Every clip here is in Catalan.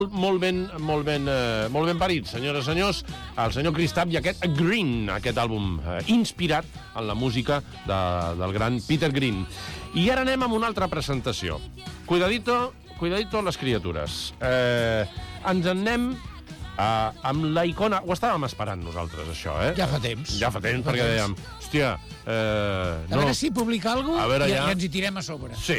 Molt ben parit, senyores i senyors, el senyor Kristap i aquest Green, aquest àlbum inspirat en la música del gran Peter Green. I ara anem amb una altra presentació. Cuidadito les criatures. Ens en anem amb la icona... Ho estàvem esperant nosaltres, això, eh? Ja fa temps. Perquè dèiem, hòstia... A veure si publica alguna cosa i ens hi tirem a sobre. Sí.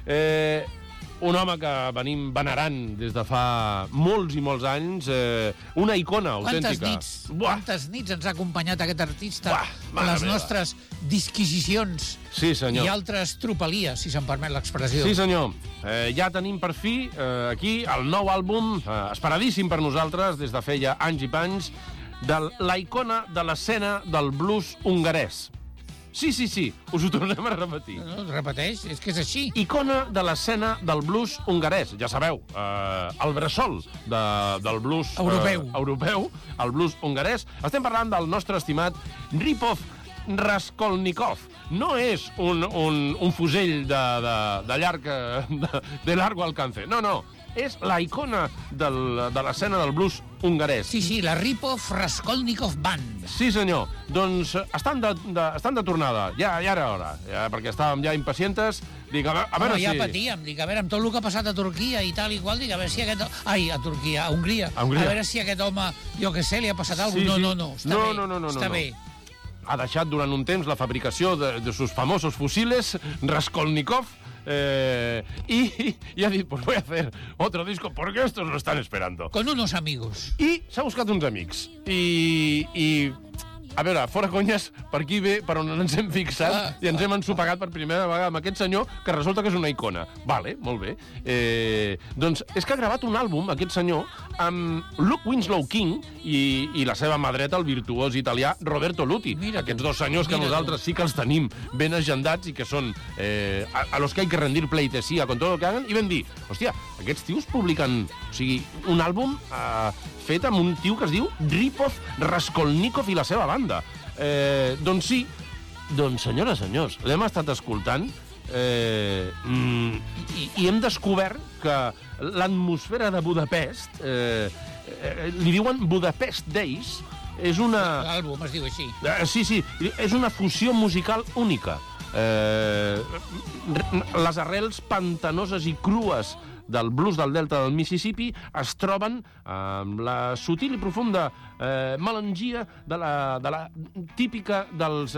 Un home que venim venerant des de fa molts i molts anys, una icona autèntica. Quantes nits ens ha acompanyat aquest artista a les nostres disquisicions i altres tropelies, si se'm permet l'expressió. Sí, senyor. Ja tenim per fi aquí el nou àlbum, esperadíssim per nosaltres, des de feia anys i panys, de la icona de l'escena del blues hongarès. Sí, us ho tornem a repetir. No, repeteix, és que és així. Icona de l'escena del blues hongarès. Ja sabeu, el bressol del blues europeu, el blues hongarès. Estem parlant del nostre estimat Ripov Raskolnikov. No és un fusell de largo alcance. No. És la icona de l'escena del blues hongarès. Sí, la Ripov Raskolnikov Band. Sí, senyor. Doncs estan de tornada. Ja era hora. Perquè estàvem ja impacientes. Dic, a veure si... Ja patíem. Dic, a veure, amb tot el que ha passat a Turquia i tal i qual, dic, a veure si aquest... a Hongria. A veure si aquest home, jo què sé, li ha passat alguna cosa. No. Està bé. Ha deixat durant un temps la fabricació de sus famosos fusiles, Raskolnikov, y ha dit, pues voy a hacer otro disco porque estos lo están esperando. Con unos amigos. I s'ha buscat uns amics. I a veure, fora conyes, per aquí ve per on ens hem fixat i ens hem ensopegat per primera vegada amb aquest senyor que resulta que és una icona. Vale, molt bé. Doncs és que ha gravat un àlbum, aquest senyor, amb Luke Winslow King i la seva mà dreta, el virtuós italià Roberto Luti. Aquests dos senyors que nosaltres sí que els tenim ben agendats i que són a los que hay que rendir pleitesía con todo lo que hagan, i vam dir, hòstia, aquests tios publiquen, o sigui, un àlbum fet amb un tio que es diu Ripov Raskolnikov i la seva banda. Doncs sí, senyores i senyors, l'hem estat escoltant i hem descobert que l'atmosfera de Budapest, li diuen Budapest Days, és una... L'àlbum es diu així. Sí, és una fusió musical única. Les arrels pantanoses i crues del blues del delta del Mississippi es troben amb la sutil i profunda melangia de la típica dels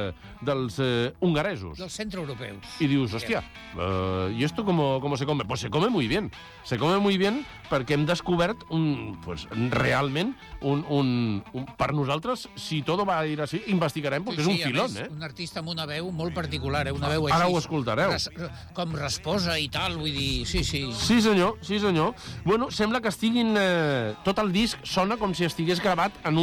hongaresos. Dels centroeuropeus. I dius, hòstia, ¿y esto cómo se come? Pues se come muy bien. Se come muy bien perquè hem descobert realment per nosaltres, si todo va a ir así, investigarem, perquè és un filón, un artista amb una veu molt particular, una veu així. Ara ho escoltareu. Com rasposa i tal, vull dir, sí. Sí, senyor. Bueno, sembla que estiguin... tot el disc sona com si estigués gravat en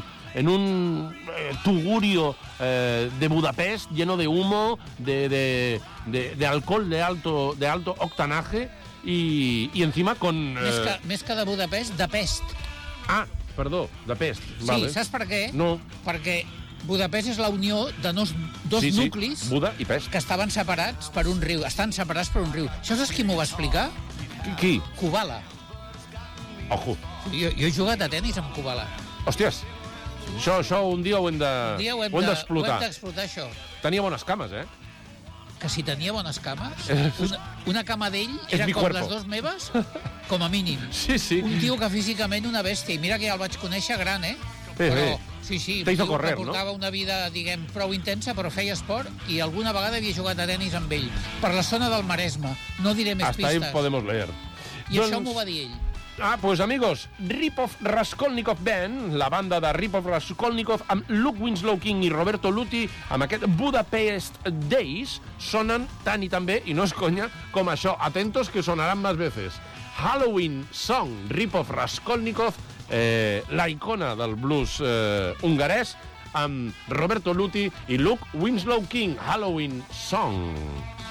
un tugurio de Budapest lleno de humo, de alcohol de alto octanaje y encima con... Més que de Budapest, de Pest. Ah, perdó, de Pest. Sí, saps per què? No. Perquè Budapest és la unió de dos nuclis Buda i Pest, que estaven separats per un riu. Estan separats per un riu. Això saps qui m'ho va explicar? Qui? Kubala. Ojo. Jo he jugat a tenis amb Kubala. Hòsties, això un dia ho hem d'explotar. Ho hem d'explotar, això. Tenia bones cames, Que si tenia bones cames, una cama d'ell era com les dues meves, com a mínim. Sí. Un tio que físicament una bèstia. I mira que ja el vaig conèixer gran, Però, sí, te hizo correr, que portava una vida, diguem, prou intensa, però feia esport i alguna vegada havia jugat a tenis amb ell. Per la zona del Maresme. No diré més pistes. Hasta ahí podemos leer. I això m'ho va dir ell. Pues amigos, Ripov Raskolnikov Band, la banda de Ripov Raskolnikov amb Luke Winslow King i Roberto Luti, amb aquest Budapest Days, sonen tant i tan bé, i no és conya, com això. Atentos que sonaran más veces. Halloween Song, Ripov Raskolnikov, la icona del blues hongarès, amb Roberto Luti i Luke Winslow King, Halloween Song.